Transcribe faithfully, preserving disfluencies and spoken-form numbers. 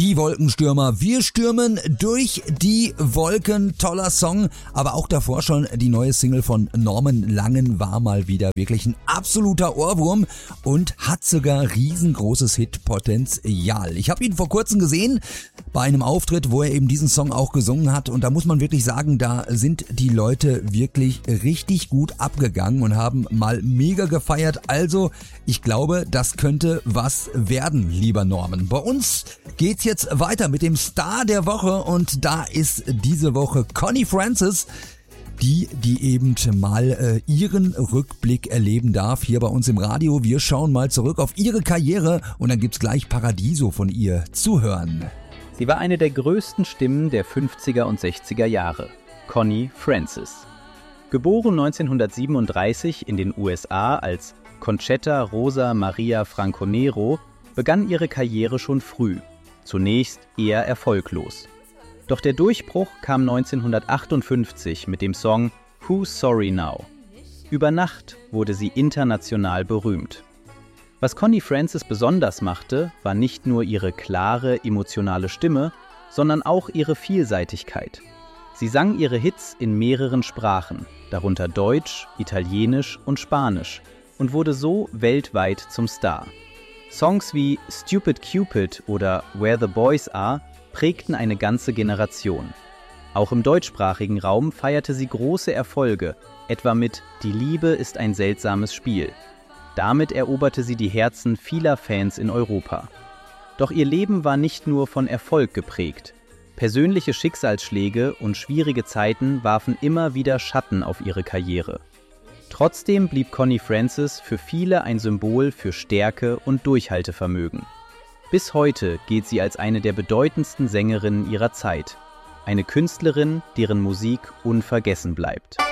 Die Wolkenstürmer. Wir stürmen durch die Wolken. Toller Song, aber auch davor schon die neue Single von Norman Langen war mal wieder wirklich ein absoluter Ohrwurm und hat sogar riesengroßes Hitpotenzial. Ich habe ihn vor kurzem gesehen bei einem Auftritt, wo er eben diesen Song auch gesungen hat und da muss man wirklich sagen, da sind die Leute wirklich richtig gut abgegangen und haben mal mega gefeiert. Also, ich glaube, das könnte was werden, lieber Norman. Bei uns geht's jetzt weiter mit dem Star der Woche und da ist diese Woche Connie Francis, die, die eben mal äh, ihren Rückblick erleben darf hier bei uns im Radio. Wir schauen mal zurück auf ihre Karriere und dann gibt's gleich Paradiso von ihr zu hören. Sie war eine der größten Stimmen der fünfziger und sechziger Jahre, Connie Francis. Geboren neunzehnhundertsiebenunddreißig in den U S A als Conchetta Rosa Maria Franco-Nero, begann ihre Karriere schon früh, zunächst eher erfolglos. Doch der Durchbruch kam neunzehnhundertachtundfünfzig mit dem Song Who's Sorry Now. Über Nacht wurde sie international berühmt. Was Connie Francis besonders machte, war nicht nur ihre klare, emotionale Stimme, sondern auch ihre Vielseitigkeit. Sie sang ihre Hits in mehreren Sprachen, darunter Deutsch, Italienisch und Spanisch, und wurde so weltweit zum Star. Songs wie Stupid Cupid oder Where the Boys Are prägten eine ganze Generation. Auch im deutschsprachigen Raum feierte sie große Erfolge, etwa mit Die Liebe ist ein seltsames Spiel. Damit eroberte sie die Herzen vieler Fans in Europa. Doch ihr Leben war nicht nur von Erfolg geprägt. Persönliche Schicksalsschläge und schwierige Zeiten warfen immer wieder Schatten auf ihre Karriere. Trotzdem blieb Connie Francis für viele ein Symbol für Stärke und Durchhaltevermögen. Bis heute gilt sie als eine der bedeutendsten Sängerinnen ihrer Zeit. Eine Künstlerin, deren Musik unvergessen bleibt.